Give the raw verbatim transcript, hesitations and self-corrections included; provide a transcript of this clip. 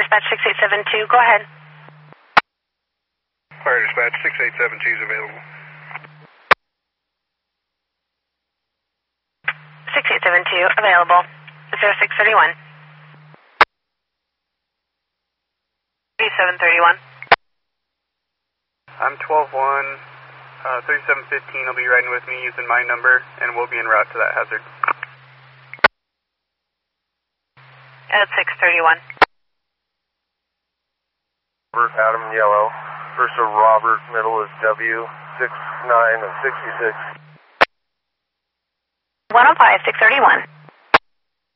dispatch six eight seven two, go ahead. Fire dispatch six eight seven two is available. six eight seven two, available. zero six three one. thirty-seven thirty-one. I'm twelve one, uh, thirty-seven fifteen will be riding with me using my number, and we'll be en route to that hazard. At six thirty-one. Adam Yellow. First of Robert, middle is W, six nine and sixty-six. one oh five, six thirty-one.